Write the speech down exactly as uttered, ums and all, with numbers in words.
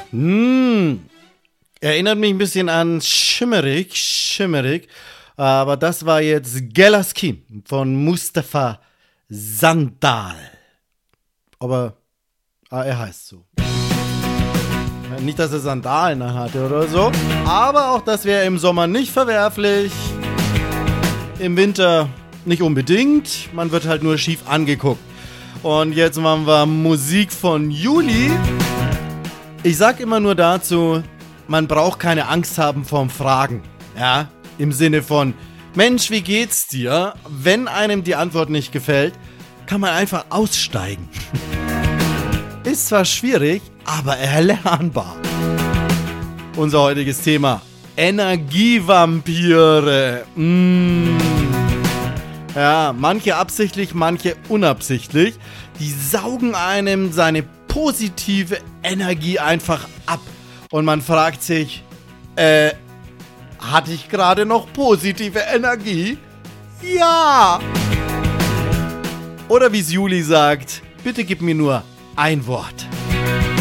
Hm, erinnert mich ein bisschen an Schimmerig, Schimmerig. Aber das war jetzt Gelaskim von Mustafa Sandal. Aber ah, er heißt so. Nicht, dass er Sandalen hatte oder so. Aber auch das wäre im Sommer nicht verwerflich. Im Winter nicht unbedingt. Man wird halt nur schief angeguckt. Und jetzt machen wir Musik von Juli. Ich sag immer nur dazu, man braucht keine Angst haben vorm Fragen. Ja, im Sinne von, Mensch, wie geht's dir? Wenn einem die Antwort nicht gefällt, kann man einfach aussteigen. Ist zwar schwierig, aber erlernbar. Unser heutiges Thema: Energievampire. Mmh. Ja, manche absichtlich, manche unabsichtlich. Die saugen einem seine positive Energie einfach ab. Und man fragt sich, äh, hatte ich gerade noch positive Energie? Ja! Oder wie es Juli sagt, bitte gib mir nur ein Wort.